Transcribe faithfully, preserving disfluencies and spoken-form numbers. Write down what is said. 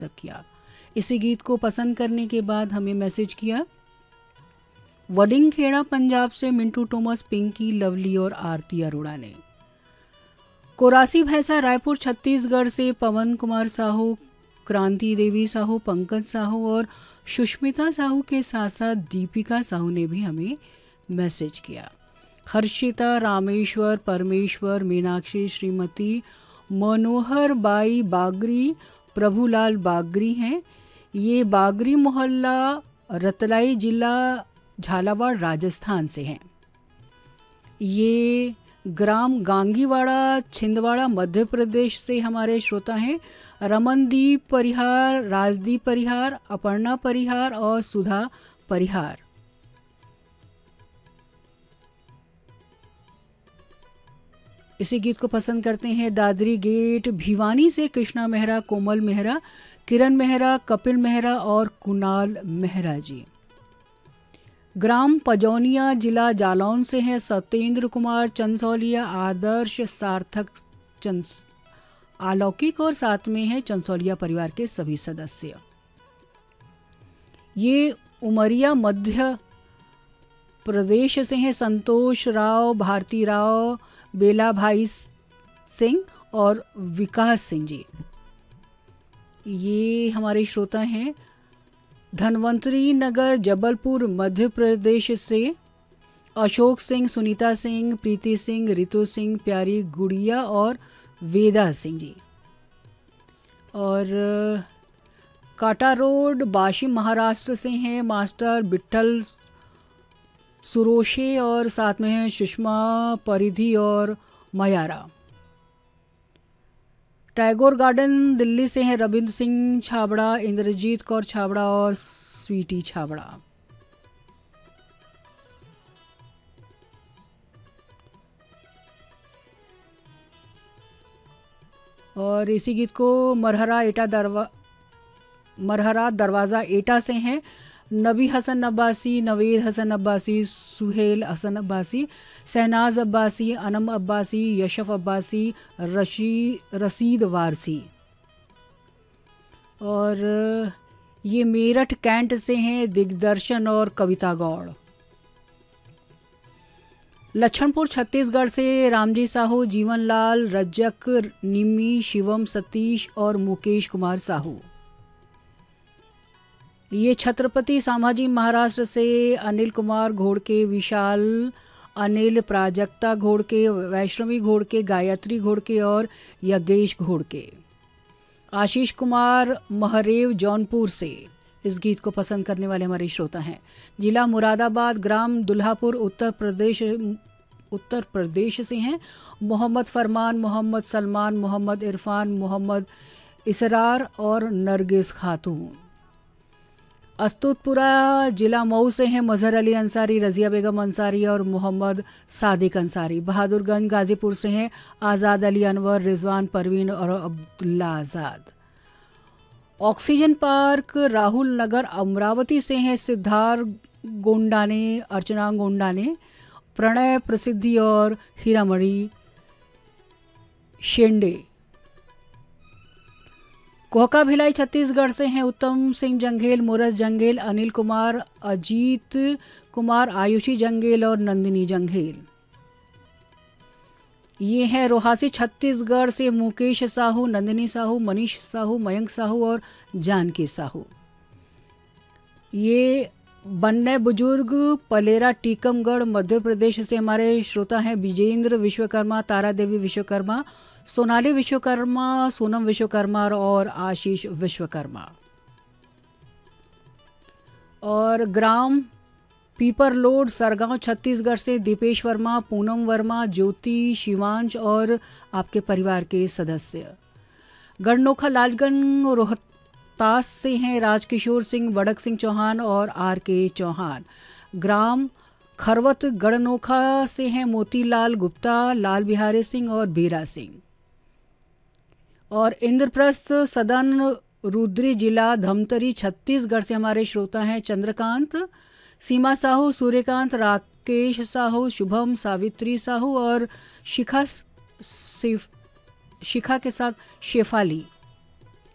किया। इसी गीत को पसंद करने के बाद हमें मैसेज किया वडिंगखेड़ा पंजाब से मिंटू टोमस, पिंकी, लवली और आरती अरोड़ा ने। कोरासी भैंसा रायपुर छत्तीसगढ़ से पवन कुमार साहू, क्रांति देवी साहू, पंकज साहू और सुष्मिता साहू के साथ साथ दीपिका साहू ने भी हमें मैसेज किया। हर्षिता, रामेश्वर, परमेश्वर, मीनाक्षी, श्रीमती, मनोहर बाई बागरी, प्रभुलाल बागरी हैं। ये बागरी मोहल्ला रतलाई जिला झालावाड़ राजस्थान से हैं। ये ग्राम गांगीवाड़ा छिंदवाड़ा मध्य प्रदेश से हमारे श्रोता हैं। रमनदीप परिहार, राजदीप परिहार, अपर्णा परिहार और सुधा परिहार। इसी गीत को पसंद करते हैं दादरी गेट भिवानी से कृष्णा मेहरा, कोमल मेहरा, किरण मेहरा, कपिल मेहरा और कुणाल मेहरा जी। ग्राम पजौनिया जिला जालौन से हैं सत्येंद्र कुमार, चंसौलिया, आदर्श, सार्थक, चंस अलौकिक और साथ में है चंसौलिया परिवार के सभी सदस्य। ये उमरिया मध्य प्रदेश से हैं संतोष राव, भारती राव, बेला भाई सिंह और विकास सिंह जी। ये हमारे श्रोता हैं धनवंतरी नगर जबलपुर मध्य प्रदेश से अशोक सिंह, सुनीता सिंह, प्रीति सिंह, रितु सिंह, प्यारी गुड़िया और वेदा सिंह जी। और काटा रोड बाशी महाराष्ट्र से हैं मास्टर बिट्ठल सुरोशे और साथ में हैं सुषमा परिधि और मयारा। टैगोर गार्डन दिल्ली से हैं रविंद्र सिंह छाबड़ा, इंद्रजीत कौर छाबड़ा और स्वीटी छाबड़ा। और इसी गीत को मरहरा एटा दरवा मरहरा दरवाज़ा एटा से हैं नबी हसन अब्बासी, नवेद हसन अब्बासी, सुहेल हसन अब्बासी, शहनाज अब्बासी, अनम अब्बासी, यशफ अब्बासी, रशी रसीद वारसी। और ये मेरठ कैंट से हैं दिग्दर्शन और कविता गौड़। लक्षणपुर छत्तीसगढ़ से रामजी साहू, जीवनलाल, रज्जक, निम्मी, शिवम, सतीश और मुकेश कुमार साहू। ये छत्रपति संभाजी महाराष्ट्र से अनिल कुमार घोड़के, विशाल, अनिल, प्राजक्ता घोड़के, वैष्णवी घोड़के, गायत्री घोड़के और यज्ञेश घोड़के। आशीष कुमार महरेव जौनपुर से इस गीत को पसंद करने वाले हमारे श्रोता हैं। जिला मुरादाबाद, ग्राम दुल्हापुर, उत्तर प्रदेश उत्तर प्रदेश से हैं मोहम्मद फरमान, मोहम्मद सलमान, मोहम्मद इरफान, मोहम्मद इसरार और नरगिस खातून। अस्तुतपुरा जिला मऊ से हैं मजहर अली अंसारी, रजिया बेगम अंसारी और मोहम्मद सादिक अंसारी। बहादुरगंज गाजीपुर से हैं आज़ाद अली अनवर, रिजवान परवीन और अब्दुल्ला आज़ाद। ऑक्सीजन पार्क राहुल नगर अमरावती से हैं सिद्धार्थ गोंडाने, अर्चना गोंडाने, प्रणय प्रसिद्धि और हीरामणि शेंडे। कोहका भिलाई छत्तीसगढ़ से हैं उत्तम सिंह जंघेल, मुरस जंघेल, अनिल कुमार, अजीत कुमार, आयुषी जंघेल और नंदिनी जंघेल। ये हैं रोहासी छत्तीसगढ़ से मुकेश साहू, नंदिनी साहू, मनीष साहू, मयंक साहू और जानकी साहू। ये बन्ने बुजुर्ग पलेरा टीकमगढ़ मध्य प्रदेश से हमारे श्रोता हैं विजेंद्र विश्वकर्मा, तारा देवी विश्वकर्मा, सोनाली विश्वकर्मा, सोनम विश्वकर्मा और आशीष विश्वकर्मा। और ग्राम पीपरलोड सरगांव छत्तीसगढ़ से दीपेश वर्मा, पूनम वर्मा, ज्योति, शिवांश और आपके परिवार के सदस्य। गढ़नोखा लालगंज रोहतास से हैं राजकिशोर सिंह, बड़क सिंह चौहान और आर के चौहान। ग्राम खरवत गढ़नोखा से हैं मोतीलाल गुप्ता, लाल बिहारी सिंह और बीरा सिंह। और इंद्रप्रस्थ सदन रुद्री जिला धमतरी छत्तीसगढ़ से हमारे श्रोता हैं चंद्रकांत, सीमा साहू, सूर्यकांत, राकेश साहू, शुभम, सावित्री साहू और शिखा शिखा के साथ शेफाली।